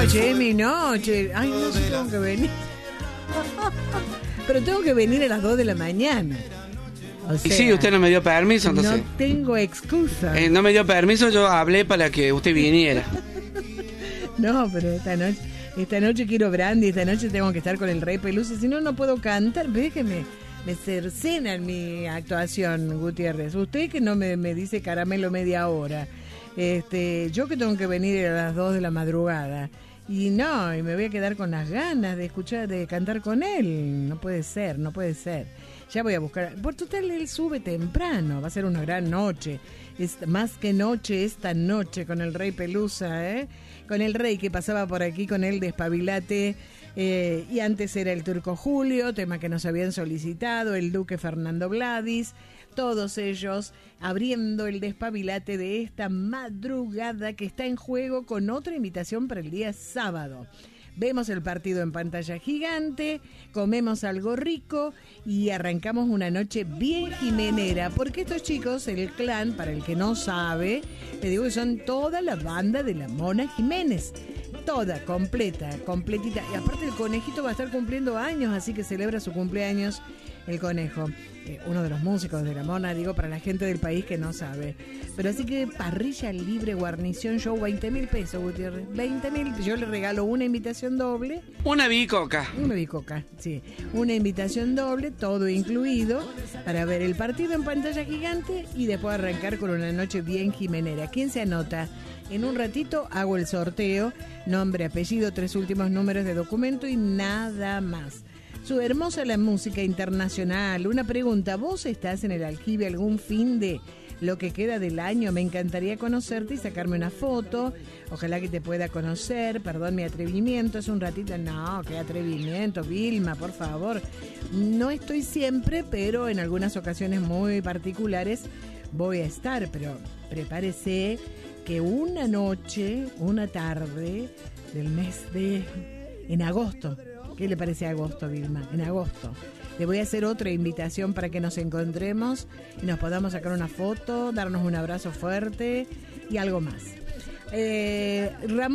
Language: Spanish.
noche, es mi noche. Ay, no sé, tengo que venir. Pero tengo que venir a las 2 de la mañana. O sea, Y sí, usted no me dio permiso, entonces. no tengo excusa. No me dio permiso, yo hablé para que usted viniera. No, pero esta noche quiero brandy, esta noche tengo que estar con el Rey Pelusa, si no, no puedo cantar. Ve que me cercenan mi actuación, Gutiérrez. Usted que no me dice caramelo media hora. Yo que tengo que venir a las 2 de la madrugada. Y me voy a quedar con las ganas de escuchar, de cantar con él. No puede ser. Ya voy a buscar. Por total, él sube temprano. Va a ser una gran noche. Es más que noche esta noche con el Rey Pelusa, ¿eh? Con el Rey que pasaba por aquí con el Despabilate. Y antes era el Turco Julio, tema que nos habían solicitado, el Duque Fernando Gladys. Todos ellos abriendo el Despabilate de esta madrugada que está en juego con otra invitación para el día sábado. Vemos el partido en pantalla gigante, comemos algo rico y arrancamos una noche bien jimenera, porque estos chicos, el clan, para el que no sabe, te digo que son toda la banda de la Mona Jiménez. Toda, completita. Y aparte el conejito va a estar cumpliendo años, así que celebra su cumpleaños el conejo. Uno de los músicos de la Mona, digo, para la gente del país que no sabe. Pero así que parrilla libre, guarnición, show, 20.000 pesos, Gutiérrez. 20.000, yo le regalo una invitación doble. Una bicoca, Sí. Una invitación doble, todo incluido, para ver el partido en pantalla gigante y después arrancar con una noche bien jimenera. ¿Quién se anota? En un ratito hago el sorteo, nombre, apellido, 3 últimos números de documento y nada más. Su hermosa la música internacional. Una pregunta, ¿vos estás en el aljibe algún fin de lo que queda del año? Me encantaría conocerte y sacarme una foto. Ojalá que te pueda conocer. Perdón mi atrevimiento, es un ratito. No, qué atrevimiento, Vilma, por favor. No estoy siempre, pero en algunas ocasiones muy particulares voy a estar. Pero prepárese que una noche, una tarde del mes en agosto. ¿Qué le parece agosto, Vilma? En agosto. Le voy a hacer otra invitación para que nos encontremos y nos podamos sacar una foto, darnos un abrazo fuerte y algo más. Ramón